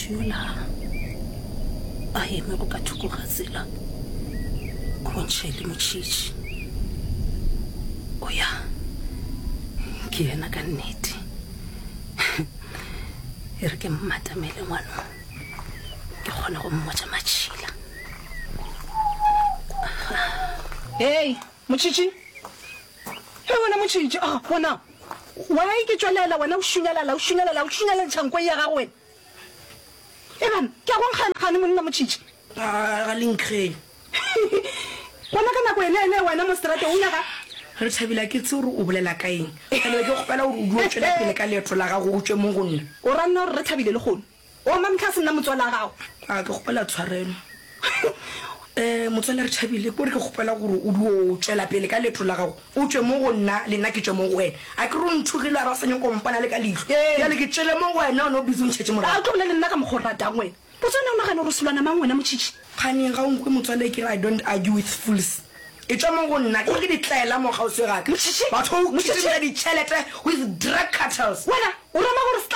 Mothula ayeme go ka thuko ga tsela konchele mochichi oya ke yena ka nnete e re ke mmatamele ngwana ke gona go mmotsa matšhila. Hey mochichi he wena mochichi bona wa ke tswalela wena o shunyala tšhankwe ya ga wena eban ke go nkgana monna mochichi ga linkgele bona ka nako ene wena mo strate o nyaga re thabila ke tse gore o bolela ka eng kana ke gopela gore o duo tswela pele ka leeto la gago o tswe mo go nna o ranna gore re thabile le gone o mamtlha se nna motswala gago ke gopela tshwarelo motswala re thabile kore ke gopela gore o duo tswela pele ka leeto la gago o tswe mo go nna le nna ke tswe mo go wena a ke re nthugile a ba sanye kompana le ka leitlho yale ke tswele mo go wena o ne o bitse ntšhetse morago a tlobole le nna ka mogoratang wena botsone o nagane gore selwana mang wena mochichi kganeng ga o nkwe motswala ke re I don't argue with fools e tswa mo go nna ke ditlaela mo gauswe gaka batho o kitsimela ditšhelete with drug cartels wena o rama gore